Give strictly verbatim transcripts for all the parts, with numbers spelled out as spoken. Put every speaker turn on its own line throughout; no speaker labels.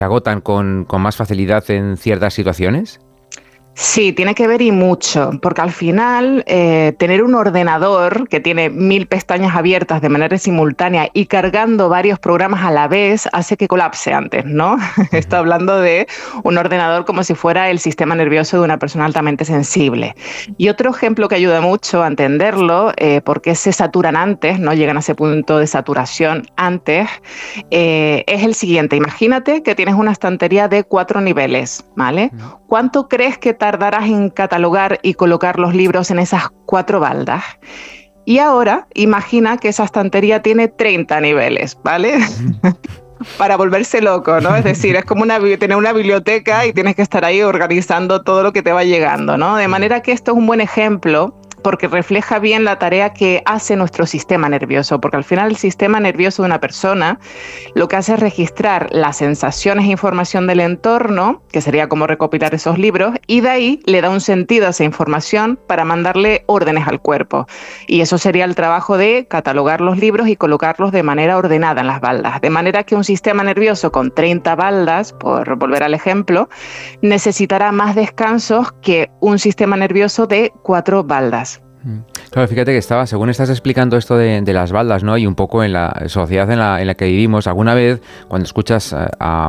agotan con, con más facilidad en ciertas situaciones?
Sí, tiene que ver y mucho, porque al final eh, tener un ordenador que tiene mil pestañas abiertas de manera simultánea y cargando varios programas a la vez hace que colapse antes, ¿no? Uh-huh. Estoy hablando de un ordenador como si fuera el sistema nervioso de una persona altamente sensible. Y otro ejemplo que ayuda mucho a entenderlo, eh, por qué se saturan antes, no llegan a ese punto de saturación antes, eh, es el siguiente. Imagínate que tienes una estantería de cuatro niveles, ¿vale? Uh-huh. ¿Cuánto crees que tardarás en catalogar y colocar los libros en esas cuatro baldas? Y ahora imagina que esa estantería tiene treinta niveles, ¿vale? Para volverse loco, ¿no? Es decir, es como una, tener una biblioteca y tienes que estar ahí organizando todo lo que te va llegando, ¿no? De manera que esto es un buen ejemplo porque refleja bien la tarea que hace nuestro sistema nervioso, porque al final el sistema nervioso de una persona lo que hace es registrar las sensaciones e información del entorno, que sería como recopilar esos libros, y de ahí le da un sentido a esa información para mandarle órdenes al cuerpo. Y eso sería el trabajo de catalogar los libros y colocarlos de manera ordenada en las baldas. De manera que un sistema nervioso con treinta baldas, por volver al ejemplo, necesitará más descansos que un sistema nervioso de cuatro baldas.
Claro, fíjate que estaba, según estás explicando esto de, de las baldas, ¿no? Y un poco en la sociedad en la, en la que vivimos, alguna vez cuando escuchas a, a,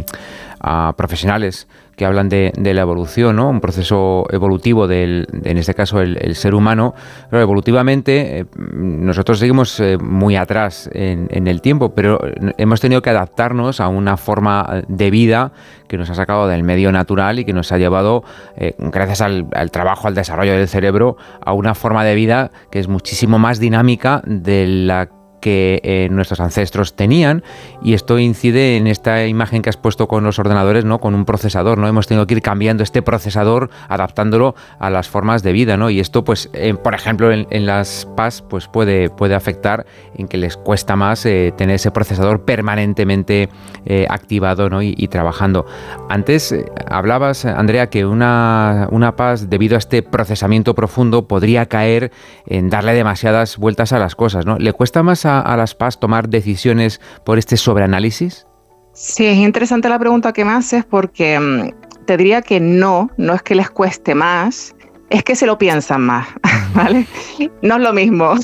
a profesionales que hablan de, de la evolución, ¿no? Un proceso evolutivo del, de, en este caso, el, el ser humano. Pero evolutivamente eh, nosotros seguimos eh, muy atrás en, en el tiempo, pero hemos tenido que adaptarnos a una forma de vida que nos ha sacado del medio natural y que nos ha llevado, eh, gracias al, al trabajo, al desarrollo del cerebro, a una forma de vida que es muchísimo más dinámica de la que eh, nuestros ancestros tenían, y esto incide en esta imagen que has puesto con los ordenadores, ¿no? Con un procesador, ¿no? Hemos tenido que ir cambiando este procesador, adaptándolo a las formas de vida, ¿no? Y esto, pues, eh, por ejemplo, en, en las P A S, pues puede, puede afectar en que les cuesta más eh, tener ese procesador permanentemente eh, activado, ¿no? y, y trabajando. Antes eh, hablabas, Andrea, que una, una P A S, debido a este procesamiento profundo, podría caer en darle demasiadas vueltas a las cosas, ¿no? ¿Le cuesta más a a las P A S tomar decisiones por este sobreanálisis?
Sí, es interesante la pregunta que me haces porque um, te diría que no, no es que les cueste más, es que se lo piensan más, ¿vale? No es lo mismo.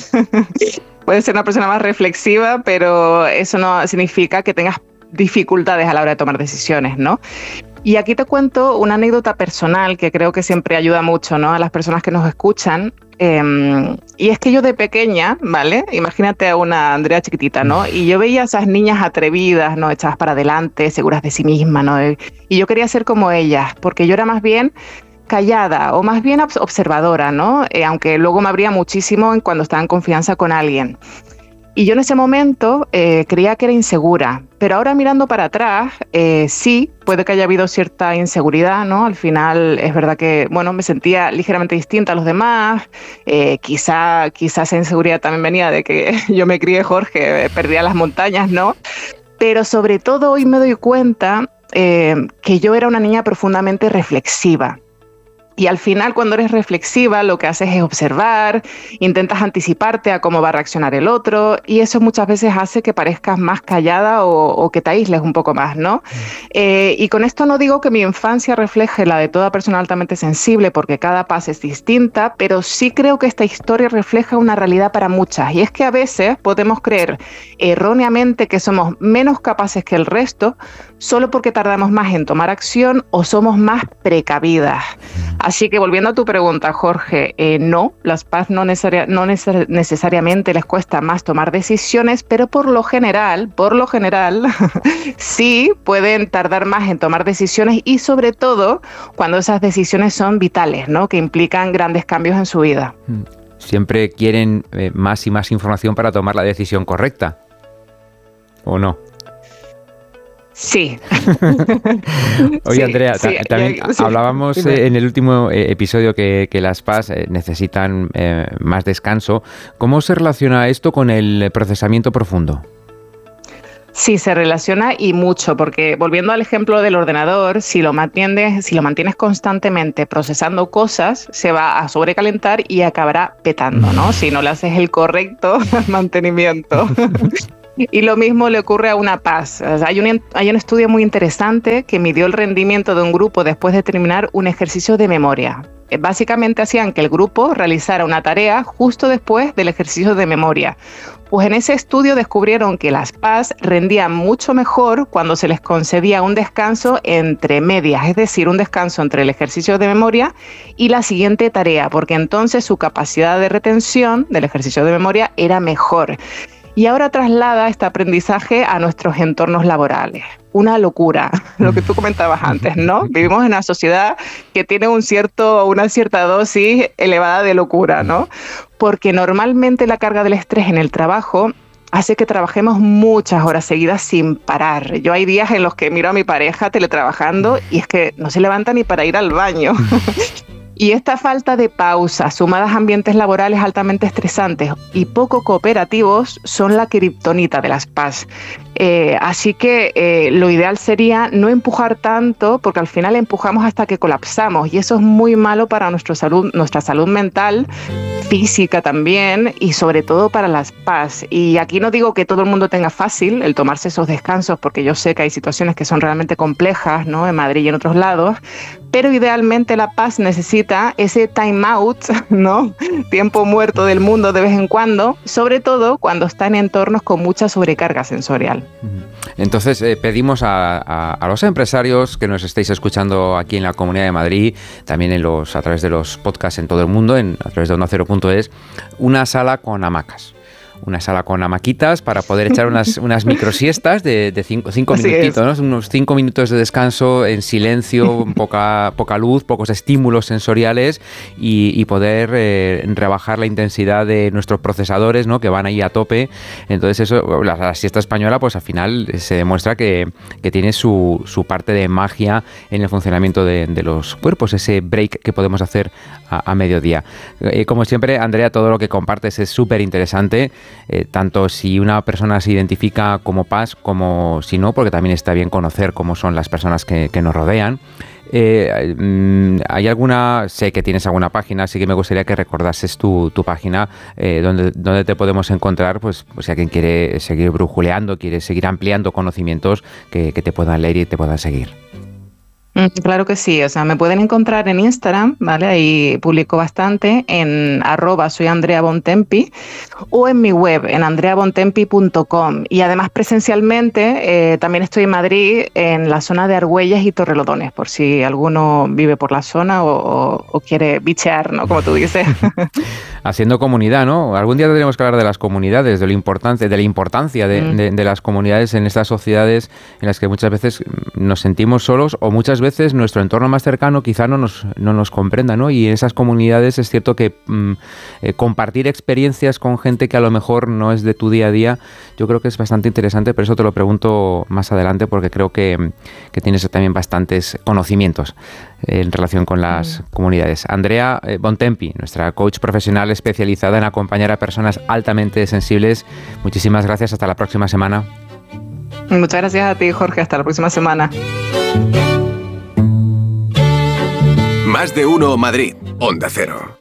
Puedes ser una persona más reflexiva, pero eso no significa que tengas dificultades a la hora de tomar decisiones, ¿no? Y aquí te cuento una anécdota personal que creo que siempre ayuda mucho, ¿no? A las personas que nos escuchan. Eh, y es que yo de pequeña, ¿vale? Imagínate a una Andrea chiquitita, ¿no? Y yo veía a esas niñas atrevidas, ¿no? Echadas para adelante, seguras de sí mismas, ¿no? Y yo quería ser como ellas, porque yo era más bien callada o más bien observadora, ¿no? Eh, aunque luego me abría muchísimo en cuando estaba en confianza con alguien. Y yo en ese momento eh, creía que era insegura, pero ahora mirando para atrás, eh, sí, puede que haya habido cierta inseguridad, ¿no? Al final es verdad que, bueno, me sentía ligeramente distinta a los demás, eh, quizá, quizá esa inseguridad también venía de que yo me crié, Jorge, eh, perdía las montañas, ¿no? Pero sobre todo hoy me doy cuenta eh, que yo era una niña profundamente reflexiva. Y al final, cuando eres reflexiva, lo que haces es observar, intentas anticiparte a cómo va a reaccionar el otro, y eso muchas veces hace que parezcas más callada o, o que te aísles un poco más, ¿no? Mm. Eh, y con esto no digo que mi infancia refleje la de toda persona altamente sensible, porque cada P A S es distinta, pero sí creo que esta historia refleja una realidad para muchas, y es que a veces podemos creer erróneamente que somos menos capaces que el resto, solo porque tardamos más en tomar acción o somos más precavidas. Así que volviendo a tu pregunta, Jorge, eh, no, las P A S no, necesaria, no neces- necesariamente les cuesta más tomar decisiones, pero por lo general, por lo general, sí pueden tardar más en tomar decisiones y sobre todo cuando esas decisiones son vitales, ¿no? Que implican grandes cambios en su vida.
Siempre quieren eh, más y más información para tomar la decisión correcta, ¿o no?
Sí.
Oye, sí, Andrea,
sí,
ta- también
ya, sí,
hablábamos eh, en el último eh, episodio que, que las P A S eh, necesitan eh, más descanso. ¿Cómo se relaciona esto con el procesamiento profundo?
Sí, se relaciona y mucho, porque volviendo al ejemplo del ordenador, si lo mantienes, si lo mantienes constantemente procesando cosas, se va a sobrecalentar y acabará petando, ¿no? Si no le haces el correcto mantenimiento. Y lo mismo le ocurre a una paz. O sea, hay, un, hay un estudio muy interesante que midió el rendimiento de un grupo después de terminar un ejercicio de memoria. Básicamente hacían que el grupo realizara una tarea justo después del ejercicio de memoria. Pues en ese estudio descubrieron que las P A S rendían mucho mejor cuando se les concedía un descanso entre medias, es decir, un descanso entre el ejercicio de memoria y la siguiente tarea, porque entonces su capacidad de retención del ejercicio de memoria era mejor. Y ahora traslada este aprendizaje a nuestros entornos laborales. Una locura, lo que tú comentabas antes, ¿no? Vivimos en una sociedad que tiene un cierto, una cierta dosis elevada de locura, ¿no? Porque normalmente la carga del estrés en el trabajo hace que trabajemos muchas horas seguidas sin parar. Yo hay días en los que miro a mi pareja teletrabajando y es que no se levanta ni para ir al baño. Y esta falta de pausa, sumadas a ambientes laborales altamente estresantes y poco cooperativos, son la kriptonita de las P A S. Eh, así que eh, lo ideal sería no empujar tanto, porque al final empujamos hasta que colapsamos y eso es muy malo para nuestra salud, nuestra salud mental, física también y sobre todo para las P A S. Y aquí no digo que todo el mundo tenga fácil el tomarse esos descansos, porque yo sé que hay situaciones que son realmente complejas, ¿no? En Madrid y en otros lados, pero idealmente la P A S necesita ese time out, ¿no? Tiempo muerto del mundo de vez en cuando, sobre todo cuando está en entornos con mucha sobrecarga sensorial.
Entonces eh, pedimos a, a, a los empresarios que nos estéis escuchando aquí en la Comunidad de Madrid, también en los, a través de los podcasts en todo el mundo, en, a través de onda cero punto es, una sala con hamacas. Una sala con hamaquitas para poder echar unas, unas microsiestas de, de cinco, cinco minutitos, ¿no? Unos cinco minutos de descanso en silencio, poca, poca luz, pocos estímulos sensoriales y, y poder eh, rebajar la intensidad de nuestros procesadores, ¿no? Que van ahí a tope. Entonces eso, la, la siesta española, pues al final se demuestra que, que tiene su, su parte de magia en el funcionamiento de, de los cuerpos, ese break que podemos hacer a, a mediodía. Eh, como siempre, Andrea, todo lo que compartes es súper interesante. Eh, tanto si una persona se identifica como P A S como si no, porque también está bien conocer cómo son las personas que, que nos rodean. Eh, ¿Hay alguna, sé que tienes alguna página, así que me gustaría que recordases tu, tu página eh, donde, donde te podemos encontrar, pues, pues si alguien quiere seguir brujuleando, quiere seguir ampliando conocimientos que, que te puedan leer y te puedan seguir?
Claro que sí, o sea, me pueden encontrar en Instagram, ¿vale? Ahí publico bastante, en arroba soy Andrea Bontempi, o en mi web, en andrea bontempi punto com. Y además presencialmente, eh, también estoy en Madrid, en la zona de Argüelles y Torrelodones, por si alguno vive por la zona o, o, o quiere bichear, ¿no? Como tú dices.
Haciendo comunidad, ¿no? Algún día tendremos que hablar de las comunidades, de lo importante, de la importancia de, mm. de, de las comunidades en estas sociedades en las que muchas veces nos sentimos solos o muchas veces nuestro entorno más cercano quizá no nos, no nos comprenda, ¿no? Y en esas comunidades es cierto que mm, eh, compartir experiencias con gente que a lo mejor no es de tu día a día, yo creo que es bastante interesante, pero eso te lo pregunto más adelante porque creo que, que tienes también bastantes conocimientos en relación con las mm. comunidades. Andrea eh, Bontempi, nuestra coach profesional especializada en acompañar a personas altamente sensibles. Muchísimas gracias, hasta la próxima semana.
Muchas gracias a ti, Jorge, hasta la próxima semana.
Más de uno Madrid, Onda Cero.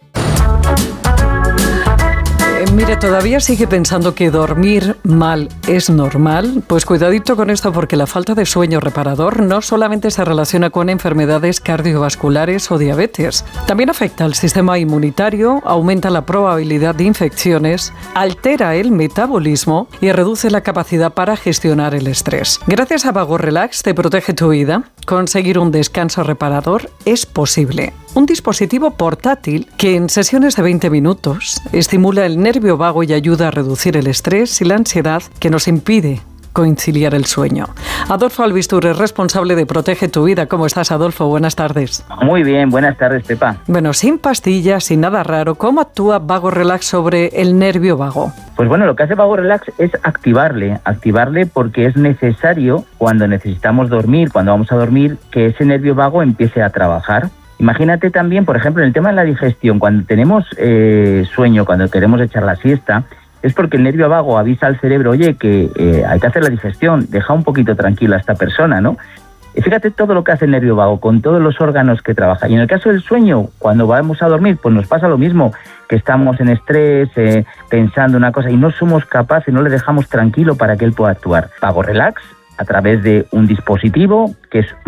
Mire, ¿todavía sigue pensando que dormir mal es normal? Pues cuidadito con esto, porque la falta de sueño reparador no solamente se relaciona con enfermedades cardiovasculares o diabetes, también afecta al sistema inmunitario, aumenta la probabilidad de infecciones, altera el metabolismo y reduce la capacidad para gestionar el estrés. Gracias a Vago Relax te protege tu vida. Conseguir un descanso reparador es posible. Un dispositivo portátil que en sesiones de veinte minutos estimula el nervio vago y ayuda a reducir el estrés y la ansiedad que nos impide conciliar el sueño. Adolfo Albistur es responsable de Protege tu Vida. ¿Cómo estás, Adolfo? Buenas tardes.
Muy bien, buenas tardes, Pepa.
Bueno, sin pastillas, sin nada raro, ¿cómo actúa Vago Relax sobre el nervio vago?
Pues bueno, lo que hace Vago Relax es activarle, activarle porque es necesario cuando necesitamos dormir, cuando vamos a dormir, que ese nervio vago empiece a trabajar. Imagínate también, por ejemplo, en el tema de la digestión, cuando tenemos eh, sueño, cuando queremos echar la siesta, es porque el nervio vago avisa al cerebro, oye, que eh, hay que hacer la digestión, deja un poquito tranquila a esta persona, ¿no? Y fíjate todo lo que hace el nervio vago, con todos los órganos que trabaja. Y en el caso del sueño, cuando vamos a dormir, pues nos pasa lo mismo, que estamos en estrés, eh, pensando una cosa y no somos capaces, no le dejamos tranquilo para que él pueda actuar. Vago Relax, a través de un dispositivo que es